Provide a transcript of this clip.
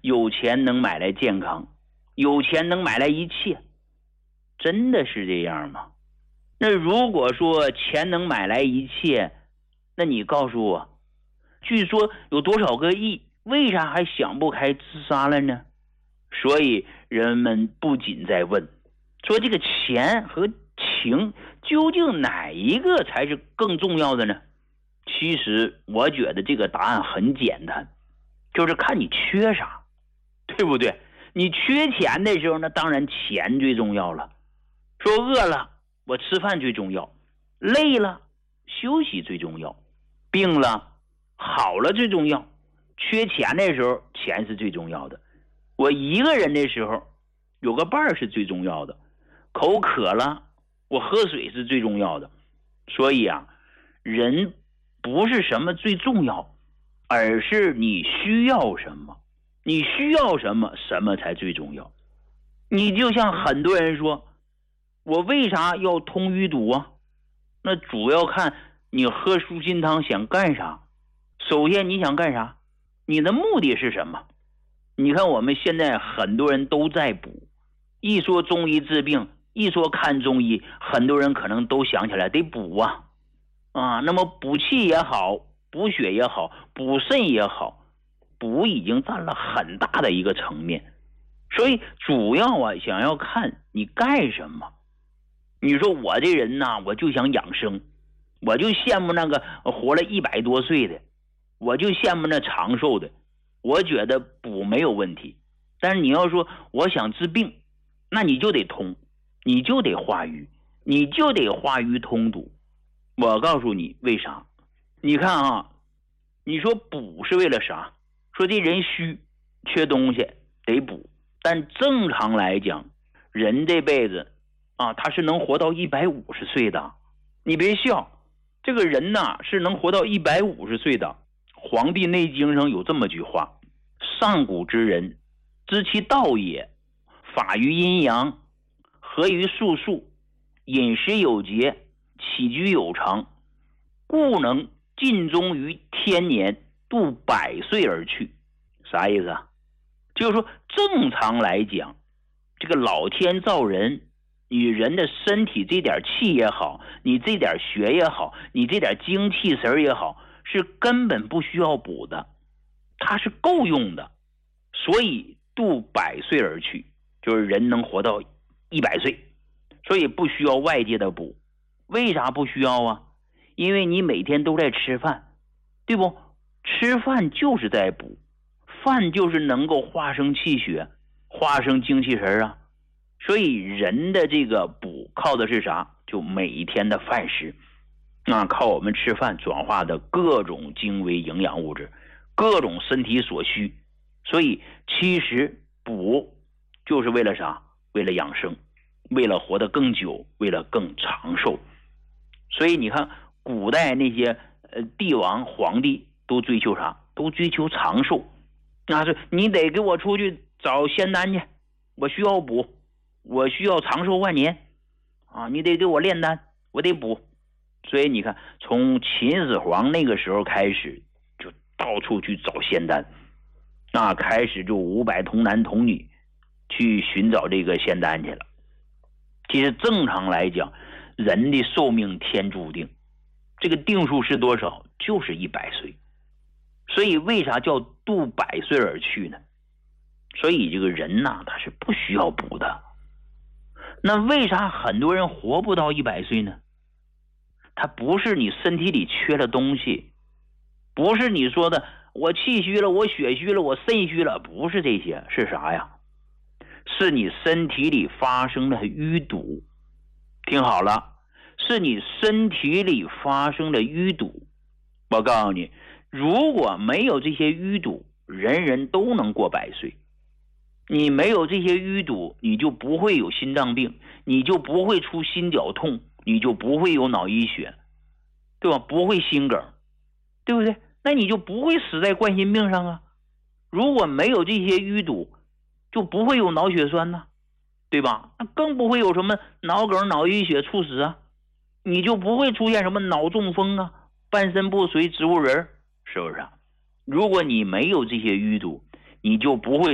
有钱能买来健康，有钱能买来一切，真的是这样吗？那如果说钱能买来一切，那你告诉我，据说有多少个亿，为啥还想不开自杀了呢？所以人们不仅在问，说这个钱和情究竟哪一个才是更重要的呢？其实我觉得这个答案很简单，就是看你缺啥，对不对？你缺钱的时候，那当然钱最重要了。说饿了，我吃饭最重要；累了，休息最重要；病了，好了最重要。缺钱的时候，钱是最重要的。我一个人的时候，有个伴是最重要的。口渴了，我喝水是最重要的。所以啊，人不是什么最重要，而是你需要什么。你需要什么，什么才最重要。你就像很多人说，我为啥要通淤堵啊？那主要看你喝舒心汤想干啥。首先你想干啥？你的目的是什么？你看我们现在很多人都在补，一说中医治病，一说看中医，很多人可能都想起来得补啊。那么补气也好，补血也好，补肾也好，补已经占了很大的一个层面。所以主要想要看你干什么。你说我这人呢，我就想养生，我就羡慕那个活了100多岁的，我就羡慕那长寿的。我觉得补没有问题，但是你要说我想治病，那你就得通，你就得化瘀，你就得化瘀通堵。我告诉你为啥？你看啊，你说补是为了啥？说这人虚，缺东西得补，但正常来讲，人这辈子他是能活到150岁的。你别笑，这个人呢是能活到150岁的。黄帝内经上有这么句话：上古之人，知其道也，法于阴阳，合于术数，饮食有节，起居有常，故能尽终于天年，度100岁而去。啥意思啊？就是说正常来讲，这个老天造人，你人的身体这点气也好，你这点血也好，你这点精气神也好，是根本不需要补的，它是够用的。所以度100岁而去，就是人能活到100岁，所以不需要外界的补。为啥不需要啊？因为你每天都在吃饭，对不？吃饭就是在补，饭就是能够化生气血，化生精气神啊。所以人的这个补靠的是啥？就每一天的饭食，靠我们吃饭转化的各种精微营养物质，各种身体所需。所以其实补就是为了啥？为了养生，为了活得更久，为了更长寿。所以你看古代那些帝王皇帝都追求啥？都追求长寿。那是你得给我出去找仙丹去，我需要补，我需要长寿万年你得给我炼丹，我得补。所以你看从秦始皇那个时候开始，就到处去找仙丹，开始就500童男童女去寻找这个仙丹去了。其实正常来讲，人的寿命天注定，这个定数是多少？就是100岁。所以为啥叫度100岁而去呢？所以这个人他是不需要补的。那为啥很多人活不到100岁呢？他不是你身体里缺了东西，不是你说的我气虚了，我血虚了，我肾虚了，不是这些，是啥呀？是你身体里发生了淤堵。听好了，是你身体里发生了淤堵。我告诉你，如果没有这些淤堵，人人都能过100岁。你没有这些淤堵，你就不会有心脏病，你就不会出心绞痛，你就不会有脑溢血，对吧？不会心梗，对不对？那你就不会死在冠心病上啊。如果没有这些淤堵，就不会有脑血栓呢，对吧？那更不会有什么脑梗、脑溢血、猝死啊。你就不会出现什么脑中风啊、半身不遂、植物人，是不是啊？如果你没有这些淤堵，你就不会